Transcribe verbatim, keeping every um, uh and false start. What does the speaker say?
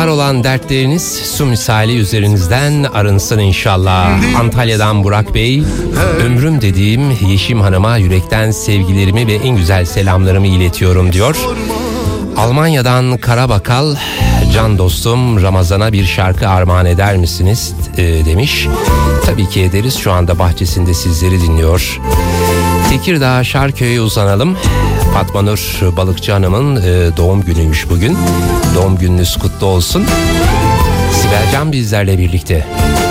var olan dertleriniz su misali üzerinizden arınsın inşallah. Antalya'dan Burak Bey, ömrüm dediğim Yeşim Hanım'a yürekten sevgilerimi ve en güzel selamlarımı iletiyorum diyor. Almanya'dan Karabakal, can dostum Ramazan'a bir şarkı armağan eder misiniz e, demiş. Tabii ki ederiz, şu anda bahçesinde sizleri dinliyor. Tekirdağ Şarköy'e uzanalım. Fatma Nur Balıkçı Hanım'ın e, doğum günüymüş bugün. Doğum gününüz kutlu olsun. Sibel Can bizlerle birlikte.